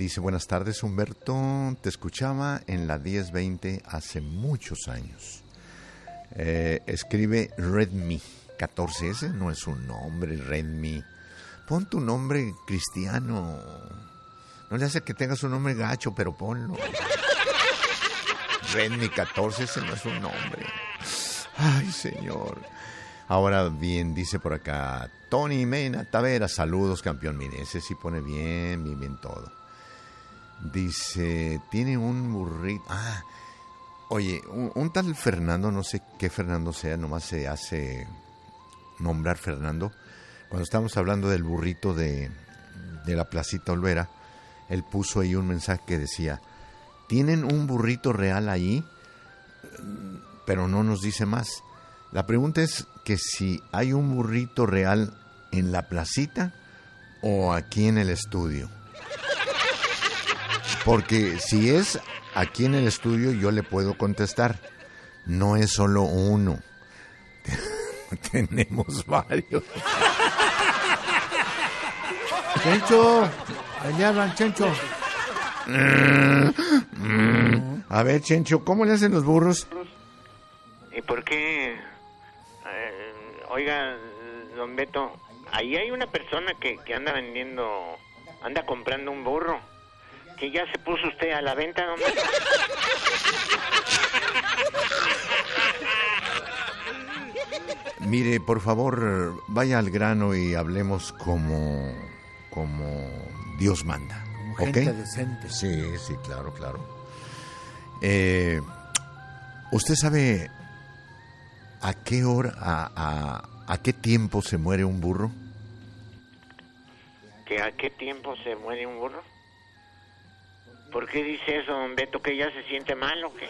Dice, buenas tardes, Humberto. Te escuchaba en la 1020 hace muchos años. Escribe Redmi 14. Ese no es un nombre, Redmi. Pon tu nombre cristiano. No le hace que tengas un nombre gacho, pero ponlo. Redmi 14, ese no es un nombre. Ay, señor. Ahora bien, dice por acá, Tony Mena Tavera, saludos, campeón. Mire, ese sí pone bien todo. Dice, tiene un burrito. Oye, un tal Fernando, no sé qué Fernando sea, nomás se hace nombrar Fernando. Cuando estábamos hablando del burrito de la Placita Olvera, él puso ahí un mensaje que decía, ¿tienen un burrito real ahí? Pero no nos dice más. La pregunta es que si hay un burrito real en la placita o aquí en el estudio. Porque si es aquí en el estudio, yo le puedo contestar. No es solo uno. Tenemos varios. Chencho, allá van, Chencho. A ver, Chencho, ¿cómo le hacen los burros? ¿Y por qué? Oiga, don Beto, ahí hay una persona que anda comprando un burro. Que ya se puso usted a la venta, don Beto. Mire, por favor, vaya al grano y hablemos como Dios manda. Como gente decente. Sí, claro. ¿Usted sabe a qué hora, a qué tiempo se muere un burro? ¿Que a qué tiempo se muere un burro? ¿Por qué dice eso, don Beto? ¿Que ya se siente mal o qué?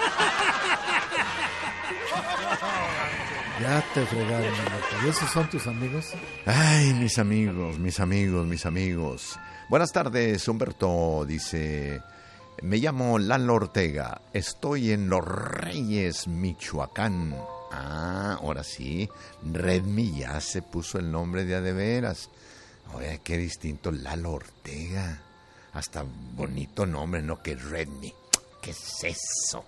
Ya te fregaron, Humberto. ¿Y esos son tus amigos? Ay, mis amigos. Buenas tardes, Humberto. Dice, me llamo Lalo Ortega. Estoy en Los Reyes, Michoacán. Ahora sí. Redmi ya se puso el nombre de a de veras. Oye, qué distinto, Lalo Ortega. Hasta bonito nombre, ¿no? Que Redmi. ¿Qué es eso?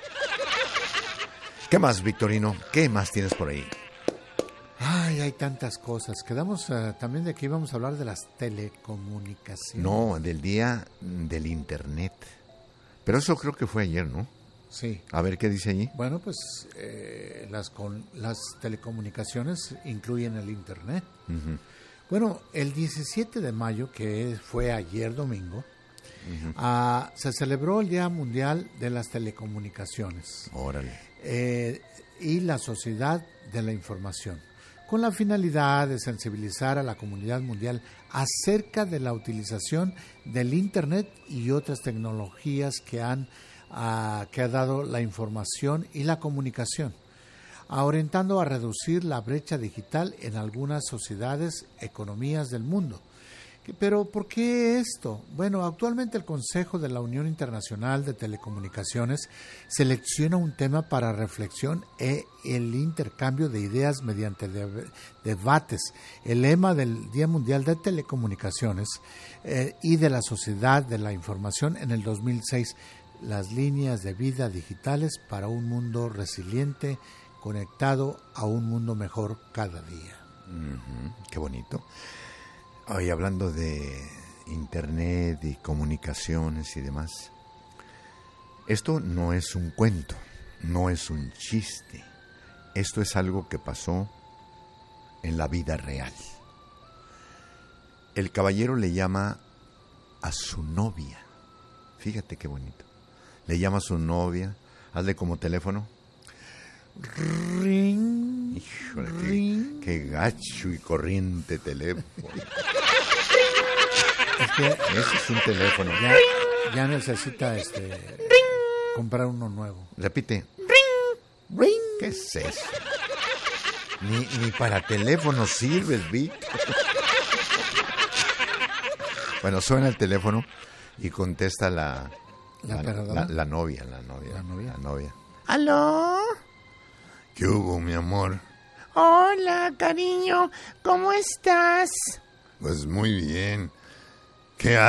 ¿Qué más, Victorino? ¿Qué más tienes por ahí? Ay, hay tantas cosas. Quedamos también de que íbamos a hablar de las telecomunicaciones. No, del día del Internet. Pero eso creo que fue ayer, ¿no? Sí. A ver, ¿qué dice allí? Bueno, pues las telecomunicaciones incluyen el Internet. Uh-huh. Bueno, el 17 de mayo, que fue ayer domingo, uh-huh, se celebró el Día Mundial de las Telecomunicaciones. Órale. Y la Sociedad de la Información, con la finalidad de sensibilizar a la comunidad mundial acerca de la utilización del Internet y otras tecnologías que ha dado la información y la comunicación, orientando a reducir la brecha digital en algunas sociedades, economías del mundo. Pero ¿por qué esto? Bueno, actualmente el Consejo de la Unión Internacional de Telecomunicaciones selecciona un tema para reflexión e el intercambio de ideas mediante debates. El lema del Día Mundial de Telecomunicaciones y de la Sociedad de la Información en el 2006, las líneas de vida digitales para un mundo resiliente, conectado a un mundo mejor cada día. Uh-huh. Qué bonito. Hoy hablando de Internet y comunicaciones y demás, esto no es un cuento, no es un chiste, esto es algo que pasó en la vida real. El caballero le llama a su novia, fíjate qué bonito, le llama a su novia, hazle como teléfono. Ring. Híjole, ring. Qué gacho y corriente teléfono. Es que ese es un teléfono. Ya necesita comprar uno nuevo. Repite. Ring. ¿Qué es eso? Ni para teléfono sirves, Vic. Bueno, suena el teléfono y contesta la novia. ¿Aló? ¿Qué hubo, mi amor? Hola, cariño, ¿cómo estás? Pues muy bien. ¿Qué